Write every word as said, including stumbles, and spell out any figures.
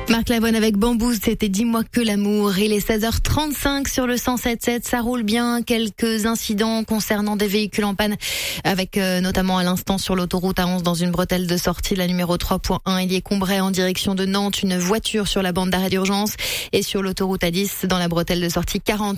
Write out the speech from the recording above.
Marc Lavoine avec Bambou, c'était Dis-moi que l'amour. Il est seize heures trente-cinq sur le cent sept virgule sept. Ça roule bien. Quelques incidents concernant des véhicules en panne avec euh, notamment à l'instant sur l'autoroute A onze dans une bretelle de sortie, la numéro trois point un. Il y est Combray en direction de Nantes. Une voiture sur la bande d'arrêt d'urgence et sur l'autoroute A dix dans la bretelle de sortie quarante.